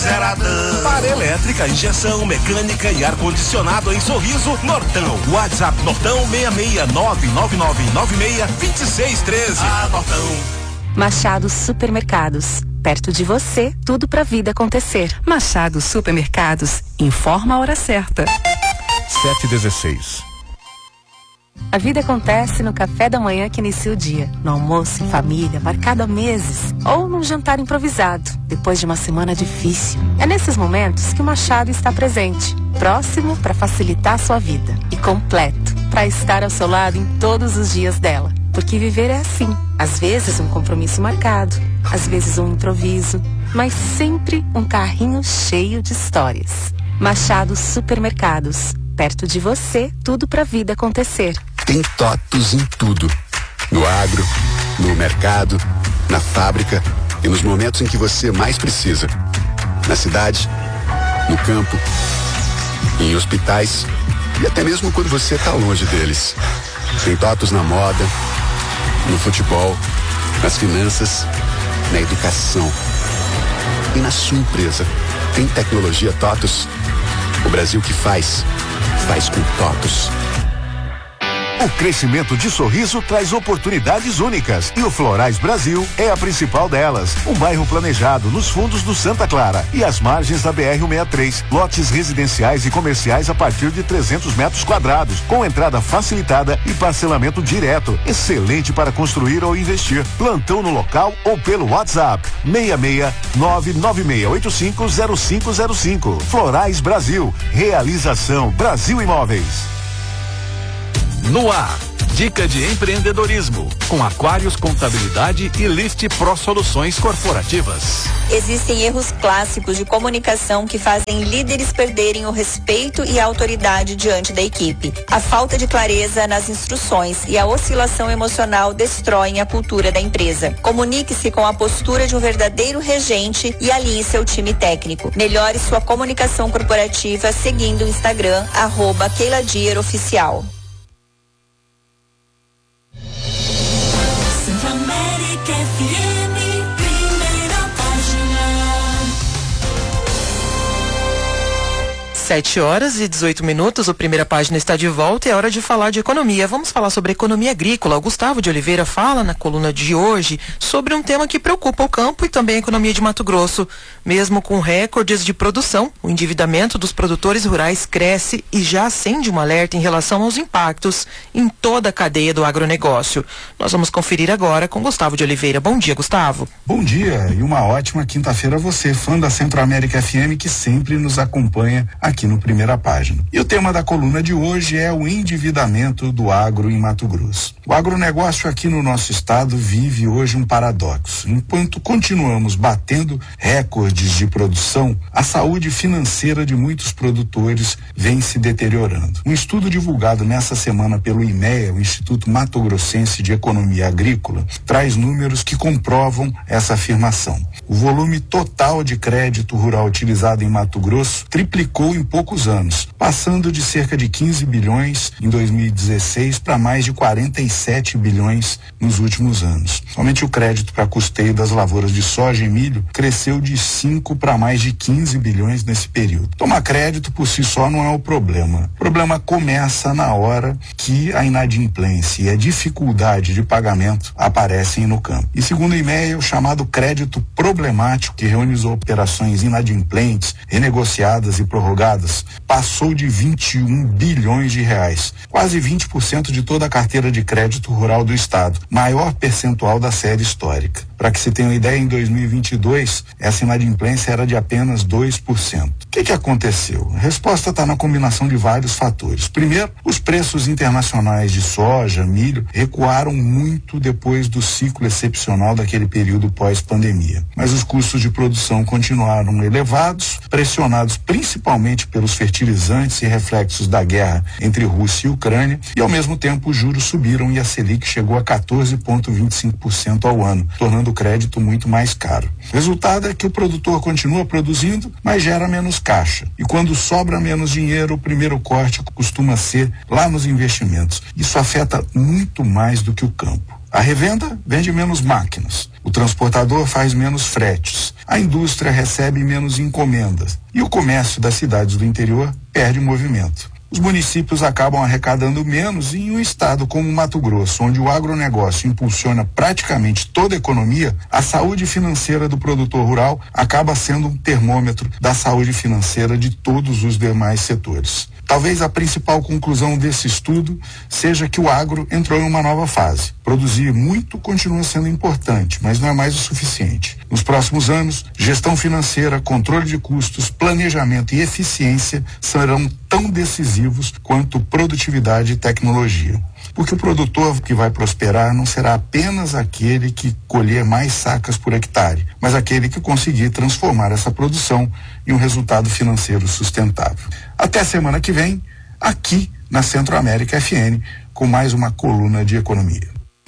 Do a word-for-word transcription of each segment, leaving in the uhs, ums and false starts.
Zeradão. Para elétrica, injeção, mecânica e ar-condicionado em Sorriso, Nortão. WhatsApp Nortão seis seis nove nove nove nove seis dois seis um três. Ah, Nortão. Machado Supermercados. Perto de você, tudo pra vida acontecer. Machado Supermercados. Informa a hora certa. sete e dezesseis. A vida acontece no café da manhã que inicia o dia, no almoço em família, marcado há meses, ou num jantar improvisado, depois de uma semana difícil. É nesses momentos que o Machado está presente, próximo para facilitar a sua vida e completo para estar ao seu lado em todos os dias dela. Porque viver é assim, às vezes um compromisso marcado, às vezes um improviso, mas sempre um carrinho cheio de histórias. Machado Supermercados. Perto de você, tudo pra vida acontecer. Tem TOTUS em tudo. No agro, no mercado, na fábrica e nos momentos em que você mais precisa. Na cidade, no campo, em hospitais e até mesmo quando você está longe deles. Tem TOTUS na moda, no futebol, nas finanças, na educação e na sua empresa. Tem tecnologia TOTUS. O Brasil que faz, faz com TOTUS. O crescimento de Sorriso traz oportunidades únicas e o Florais Brasil é a principal delas. Um bairro planejado nos fundos do Santa Clara e às margens da B R cento e sessenta e três. Lotes residenciais e comerciais a partir de trezentos metros quadrados, com entrada facilitada e parcelamento direto. Excelente para construir ou investir. Plantão no local ou pelo WhatsApp seis seis nove nove seis oito cinco zero cinco zero cinco. Florais Brasil. Realização Brasil Imóveis. No ar, dica de empreendedorismo, com Aquários Contabilidade e Lift Pro Soluções Corporativas. Existem erros clássicos de comunicação que fazem líderes perderem o respeito e a autoridade diante da equipe. A falta de clareza nas instruções e a oscilação emocional destroem a cultura da empresa. Comunique-se com a postura de um verdadeiro regente e alinhe seu time técnico. Melhore sua comunicação corporativa seguindo o Instagram, arroba Keila Dier Oficial. Sete horas e dezoito minutos, o Primeira Página está de volta e é hora de falar de economia. Vamos falar sobre economia agrícola. O Gustavo de Oliveira fala na coluna de hoje sobre um tema que preocupa o campo e também a economia de Mato Grosso. Mesmo com recordes de produção, o endividamento dos produtores rurais cresce e já acende um alerta em relação aos impactos em toda a cadeia do agronegócio. Nós vamos conferir agora com Gustavo de Oliveira. Bom dia, Gustavo. Bom dia e uma ótima quinta-feira a você, fã da Centro-América F M, que sempre nos acompanha aqui aqui no Primeira Página. E o tema da coluna de hoje é o endividamento do agro em Mato Grosso. O agronegócio aqui no nosso estado vive hoje um paradoxo. Enquanto continuamos batendo recordes de produção, a saúde financeira de muitos produtores vem se deteriorando. Um estudo divulgado nessa semana pelo I M E A, o Instituto Mato Grossense de Economia Agrícola, traz números que comprovam essa afirmação. O volume total de crédito rural utilizado em Mato Grosso triplicou em poucos anos, passando de cerca de quinze bilhões em dois mil e dezesseis para mais de quarenta e sete bilhões nos últimos anos. Somente o crédito para custeio das lavouras de soja e milho cresceu de cinco para mais de quinze bilhões nesse período. Tomar crédito por si só não é o problema. O problema começa na hora que a inadimplência e a dificuldade de pagamento aparecem no campo. E segundo o I M E A, o chamado crédito problemático, que reúne as operações inadimplentes, renegociadas e prorrogadas, passou de vinte e um bilhões de reais, quase vinte por cento de toda a carteira de crédito rural do estado, maior percentual da série histórica. Para que se tenha uma ideia, em dois mil e vinte e dois, essa inadimplência era de apenas dois por cento. O que que aconteceu? A resposta está na combinação de vários fatores. Primeiro, os preços internacionais de soja, milho, recuaram muito depois do ciclo excepcional daquele período pós-pandemia. Mas os custos de produção continuaram elevados, pressionados principalmente pelos fertilizantes e reflexos da guerra entre Rússia e Ucrânia, e ao mesmo tempo os juros subiram e a Selic chegou a quatorze vírgula vinte e cinco por cento ao ano, tornando o crédito muito mais caro. O resultado é que o produtor continua produzindo, mas gera menos caixa. E quando sobra menos dinheiro, o primeiro corte costuma ser lá nos investimentos. Isso afeta muito mais do que o campo. A revenda vende menos máquinas, o transportador faz menos fretes, a indústria recebe menos encomendas e o comércio das cidades do interior perde movimento. Os municípios acabam arrecadando menos em um estado como Mato Grosso, onde o agronegócio impulsiona praticamente toda a economia. A saúde financeira do produtor rural acaba sendo um termômetro da saúde financeira de todos os demais setores. Talvez a principal conclusão desse estudo seja que o agro entrou em uma nova fase. Produzir muito continua sendo importante, mas não é mais o suficiente. Nos próximos anos, gestão financeira, controle de custos, planejamento e eficiência serão tão decisivos quanto produtividade e tecnologia. Porque o produtor que vai prosperar não será apenas aquele que colher mais sacas por hectare, mas aquele que conseguir transformar essa produção em um resultado financeiro sustentável. Até a semana que vem, aqui na Centro América F M, com mais uma coluna de economia.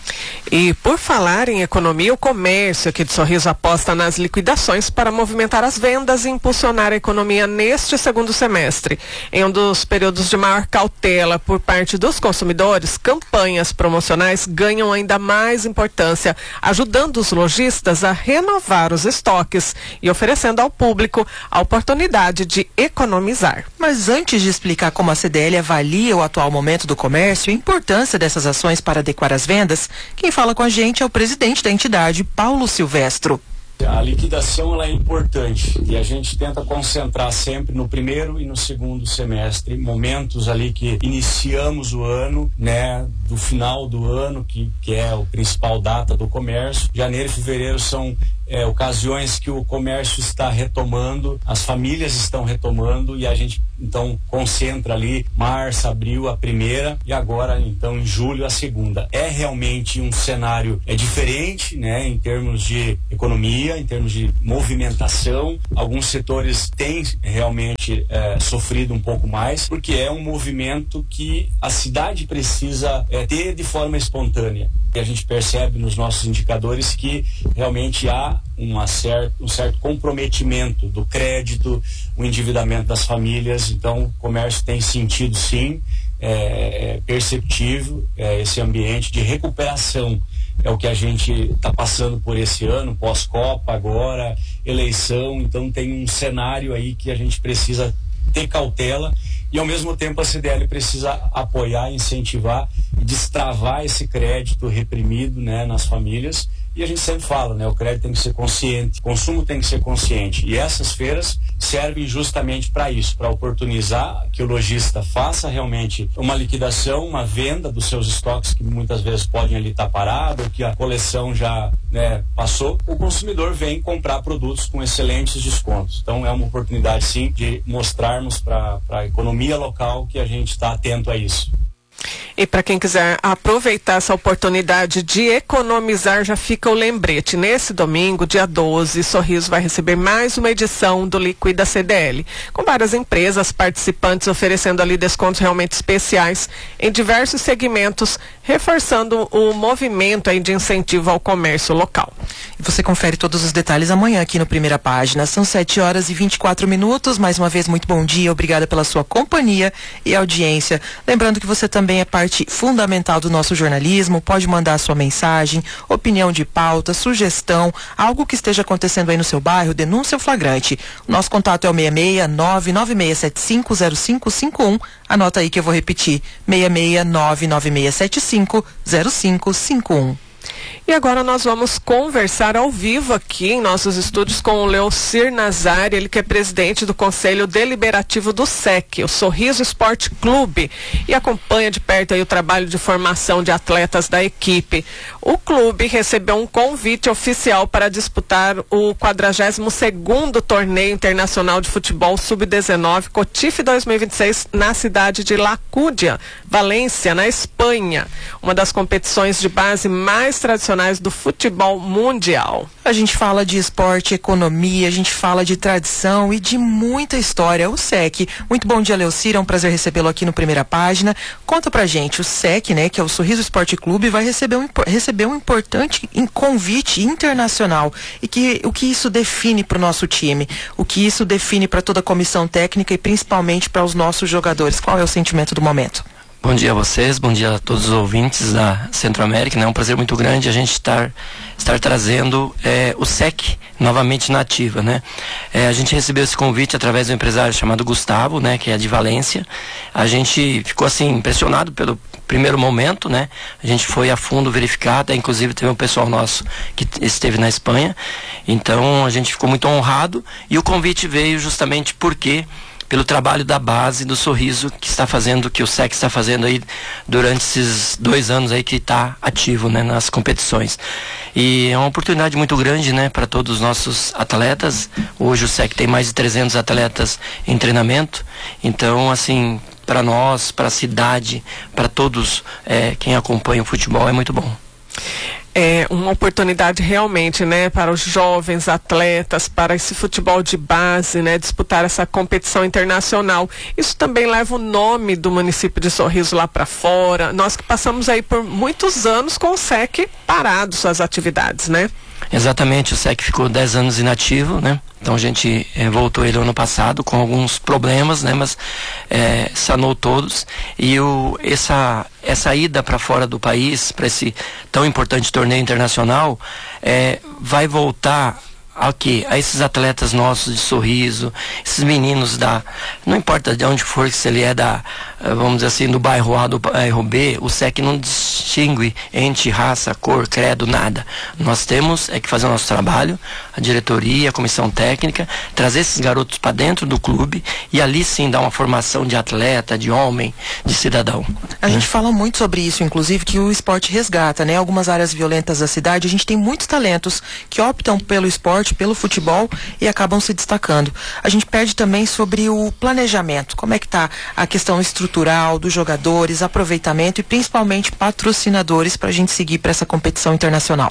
E por falar em economia, o comércio aqui de Sorriso aposta nas liquidações para movimentar as vendas e impulsionar a economia neste segundo semestre. Em um dos períodos de maior cautela por parte dos consumidores, campanhas promocionais ganham ainda mais importância, ajudando os lojistas a renovar os estoques e oferecendo ao público a oportunidade de economizar. Mas antes de explicar como a C D L avalia o atual momento do comércio e a importância dessas ações para adequar as vendas, quem fala com a gente é o presidente da entidade, Paulo Silvestro. A liquidação ela é importante e a gente tenta concentrar sempre no primeiro e no segundo semestre, momentos ali que iniciamos o ano, né, do final do ano, que, que é o principal data do comércio. Janeiro e fevereiro são É, ocasiões que o comércio está retomando, as famílias estão retomando e a gente então concentra ali março, abril a primeira e agora então em julho a segunda. É realmente um cenário é diferente, né, em termos de economia, em termos de movimentação. Alguns setores têm realmente é, sofrido um pouco mais, porque é um movimento que a cidade precisa é, ter de forma espontânea. E a gente percebe nos nossos indicadores que realmente há uma certa, um certo comprometimento do crédito, o endividamento das famílias. Então o comércio tem sentido sim, é, é perceptível é, esse ambiente de recuperação. É o que a gente está passando por esse ano, pós-Copa agora, eleição, então tem um cenário aí que a gente precisa ter cautela e ao mesmo tempo a C D L precisa apoiar, incentivar e destravar esse crédito reprimido, né, nas famílias. E a gente sempre fala, né, o crédito tem que ser consciente, o consumo tem que ser consciente. E essas feiras servem justamente para isso, para oportunizar que o lojista faça realmente uma liquidação, uma venda dos seus estoques que muitas vezes podem ali estar parado, ou que a coleção já, né, passou. O consumidor vem comprar produtos com excelentes descontos. Então é uma oportunidade sim de mostrarmos para a economia local que a gente está atento a isso. E para quem quiser aproveitar essa oportunidade de economizar, já fica o lembrete. Nesse domingo, dia doze, Sorriso vai receber mais uma edição do Liquida C D L, com várias empresas participantes oferecendo ali descontos realmente especiais em diversos segmentos, reforçando o movimento aí de incentivo ao comércio local. E você confere todos os detalhes amanhã aqui no Primeira Página. São sete horas e vinte e quatro minutos. Mais uma vez, muito bom dia. Obrigada pela sua companhia e audiência. Lembrando que você também é parte fundamental do nosso jornalismo. Pode mandar sua mensagem, opinião de pauta, sugestão, algo que esteja acontecendo aí no seu bairro, denúncia ou flagrante. O nosso contato é o seis seis nove nove seis sete cinco zero cinco cinco um. Anota aí que eu vou repetir. seis seis nove nove seis sete cinco zero cinco cinco um. E agora nós vamos conversar ao vivo aqui em nossos estúdios com o Leocir Nazari, ele que é presidente do Conselho Deliberativo do S E C, o Sorriso Esporte Clube, e acompanha de perto aí o trabalho de formação de atletas da equipe. O clube recebeu um convite oficial para disputar o quadragésimo segundo Torneio Internacional de Futebol sub dezenove Cotif dois mil e vinte e seis na cidade de Lacúdia, Valência, na Espanha, uma das competições de base mais tradicionais do futebol mundial. A gente fala de esporte, economia, a gente fala de tradição e de muita história. O S E C. Muito bom dia, Leocir, é um prazer recebê-lo aqui no Primeira Página. Conta pra gente, o S E C, né, que é o Sorriso Esporte Clube, vai receber um, receber um importante convite internacional. E que, o que isso define pro nosso time? O que isso define para toda a comissão técnica e principalmente para os nossos jogadores? Qual é o sentimento do momento? Bom dia a vocês, bom dia a todos os ouvintes da Centro-América, né? É um prazer muito grande a gente estar, estar trazendo é, o S E C novamente na ativa, né? É, a gente recebeu esse convite através do empresário chamado Gustavo, né? Que é de Valência. A gente ficou assim impressionado pelo primeiro momento, né? A gente foi a fundo verificar, até inclusive teve um pessoal nosso que esteve na Espanha, então a gente ficou muito honrado e o convite veio justamente porque pelo trabalho da base do Sorriso que está fazendo, que o S E C está fazendo aí durante esses dois anos aí que está ativo, né, nas competições. E é uma oportunidade muito grande, né, para todos os nossos atletas. Hoje o S E C tem mais de trezentos atletas em treinamento, então assim, para nós, para a cidade, para todos é, quem acompanha o futebol é muito bom. É uma oportunidade realmente, né, para os jovens atletas, para esse futebol de base, né, disputar essa competição internacional. Isso também leva o nome do município de Sorriso lá para fora. Nós que passamos aí por muitos anos com o S E C parado suas atividades, né? Exatamente, o S E C ficou dez anos inativo, né? Então a gente eh, voltou ele ano passado com alguns problemas, né? Mas eh, sanou todos. E o, essa, essa ida para fora do país, para esse tão importante torneio internacional, eh, vai voltar a quê? A esses atletas nossos de Sorriso, esses meninos da, não importa de onde for, se ele é da, vamos dizer assim, do bairro A, do bairro B, o S E C não distingue entre raça, cor, credo, nada. Nós temos é que fazer o nosso trabalho, a diretoria, a comissão técnica, trazer esses garotos para dentro do clube e ali sim dar uma formação de atleta, de homem, de cidadão. A né? gente fala muito sobre isso, inclusive, que o esporte resgata, né? Algumas áreas violentas da cidade, a gente tem muitos talentos que optam pelo esporte, pelo futebol e acabam se destacando. A gente pede também sobre o planejamento, como é que está a questão estrutural dos jogadores, aproveitamento e principalmente patrocinadores para a gente seguir para essa competição internacional.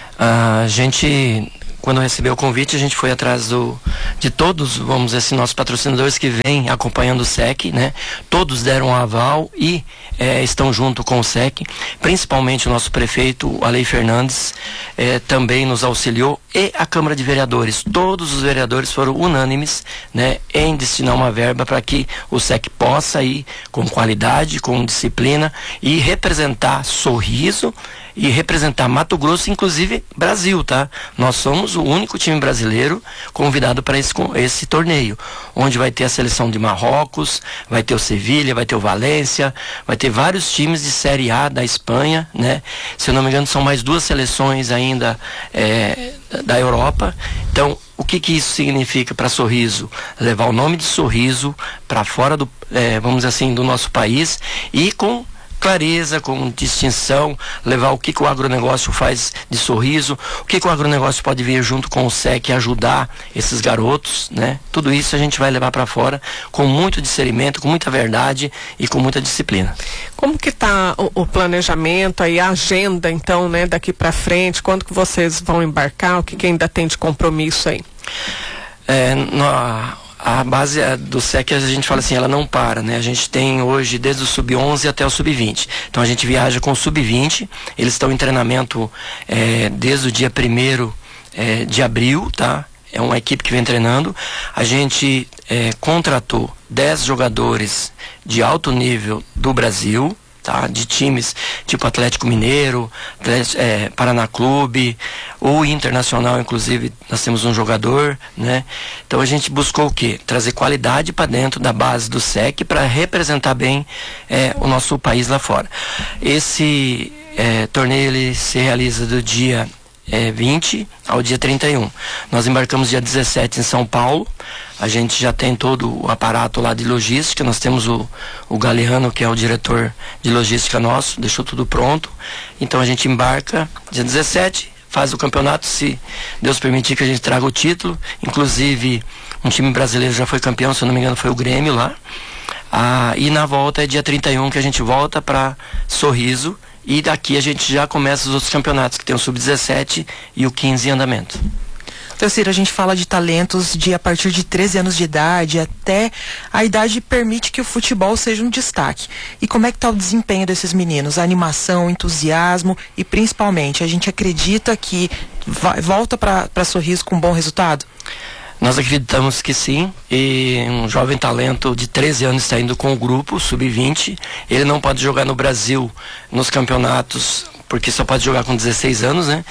A gente, quando recebeu o convite, a gente foi atrás do, de todos, vamos dizer assim, nossos patrocinadores que vêm acompanhando o S E C, né? Todos deram um aval e é, estão junto com o S E C, principalmente o nosso prefeito, o Alei Fernandes, é, também nos auxiliou, e a Câmara de Vereadores. Todos os vereadores foram unânimes, né, em destinar uma verba para que o S E C possa ir com qualidade, com disciplina e representar Sorriso e representar Mato Grosso, inclusive Brasil, tá? Nós somos o único time brasileiro convidado para esse, esse torneio, onde vai ter a seleção de Marrocos, vai ter o Sevilha, vai ter o Valência, vai ter vários times de Série A da Espanha, né? Se eu não me engano, são mais duas seleções ainda é, da Europa. Então, o que que isso significa para Sorriso? Levar o nome de Sorriso para fora do, é, vamos dizer assim, do nosso país e com clareza, com distinção, levar o que que o agronegócio faz de Sorriso, o que que o agronegócio pode vir junto com o S E C e ajudar esses garotos, né? Tudo isso a gente vai levar para fora com muito discernimento, com muita verdade e com muita disciplina. Como que tá o, o planejamento aí, a agenda então, né, daqui para frente, quando que vocês vão embarcar, o que que ainda tem de compromisso aí? É, no, A base do S E C, a gente fala assim, ela não para, né? A gente tem hoje desde o sub onze até o sub vinte. Então a gente viaja com o sub vinte, eles estão em treinamento é, desde o dia primeiro é, de abril, tá? É uma equipe que vem treinando. A gente é, contratou dez jogadores de alto nível do Brasil, tá? De times tipo Atlético Mineiro, Atlético, é, Paraná Clube, o Internacional, inclusive nós temos um jogador, né? Então a gente buscou o quê? Trazer qualidade para dentro da base do S E C para representar bem é, o nosso país lá fora. Esse é, torneio ele se realiza do dia É, vinte ao dia trinta e um. Nós embarcamos dia dezessete em São Paulo. A gente já tem todo o aparato lá de logística. Nós temos o, o Galeano, que é o diretor de logística nosso, deixou tudo pronto. Então a gente embarca dia dezessete, faz o campeonato, se Deus permitir que a gente traga o título. Inclusive um time brasileiro já foi campeão, se eu não me engano foi o Grêmio lá. Ah, e na volta é dia trinta e um que a gente volta para Sorriso. E daqui a gente já começa os outros campeonatos, que tem o sub dezessete e o quinze em andamento. Terceiro, a gente fala de talentos de a partir de treze anos de idade até a idade permite que o futebol seja um destaque. E como é que está o desempenho desses meninos? A animação, o entusiasmo e principalmente a gente acredita que vai, volta para Sorriso com um bom resultado? Nós acreditamos que sim, e um jovem talento de treze anos está indo com o grupo sub vinte. Ele não pode jogar no Brasil nos campeonatos, porque só pode jogar com dezesseis anos, né?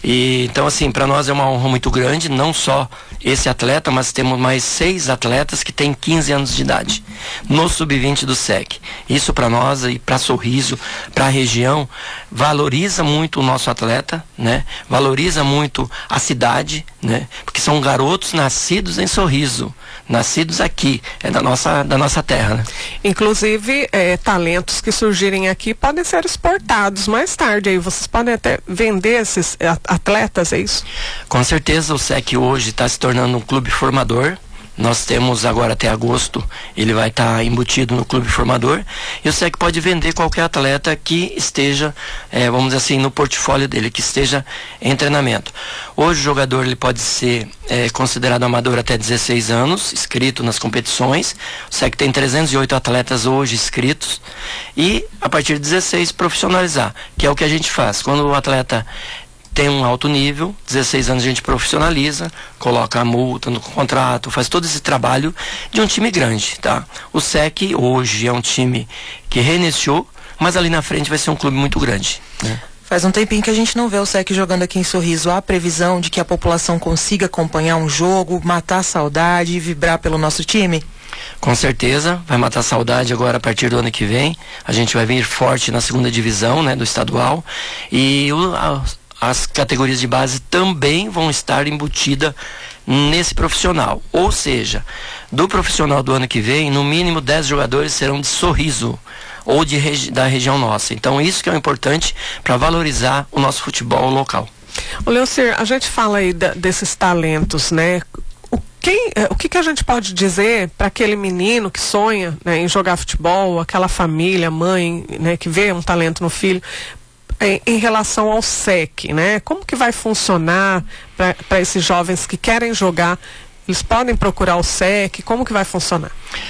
E então, assim, para nós é uma honra muito grande, não só esse atleta, mas temos mais seis atletas que têm quinze anos de idade no sub vinte do S E C. Isso para nós e para Sorriso, para a região, valoriza muito o nosso atleta, né? Valoriza muito a cidade, né? Porque são garotos nascidos em Sorriso, nascidos aqui, é da nossa, da nossa terra, né? Inclusive, é, talentos que surgirem aqui podem ser exportados mais tarde. Aí vocês podem até vender esses atletas, é isso? Com certeza, o S E C hoje está se tornando um clube formador. Nós temos agora até agosto, ele vai estar tá embutido no clube formador, e o S E C pode vender qualquer atleta que esteja, é, vamos dizer assim, no portfólio dele, que esteja em treinamento. Hoje o jogador ele pode ser é, considerado amador até dezesseis anos, inscrito nas competições. O S E C tem trezentos e oito atletas hoje inscritos, e a partir de dezesseis profissionalizar, que é o que a gente faz. Quando o atleta tem um alto nível, dezesseis anos a gente profissionaliza, coloca a multa no contrato, faz todo esse trabalho de um time grande, tá? O S E C hoje é um time que reiniciou, mas ali na frente vai ser um clube muito grande, né? Faz um tempinho que a gente não vê o S E C jogando aqui em Sorriso. Há a previsão de que a população consiga acompanhar um jogo, matar a saudade e vibrar pelo nosso time? Com certeza, vai matar a saudade agora a partir do ano que vem. A gente vai vir forte na segunda divisão, né, do estadual, e o, a, as categorias de base também vão estar embutidas nesse profissional. Ou seja, do profissional do ano que vem, no mínimo dez jogadores serão de Sorriso ou de regi- da região nossa. Então isso que é importante para valorizar o nosso futebol local. Ô Leocir, a gente fala aí da, desses talentos, né? O, quem, o que, que a gente pode dizer para aquele menino que sonha, né, em jogar futebol, aquela família, mãe, né, que vê um talento no filho, Em, em relação ao S E C, né? Como que vai funcionar para esses jovens que querem jogar? Eles podem procurar o S E C? Como que vai funcionar?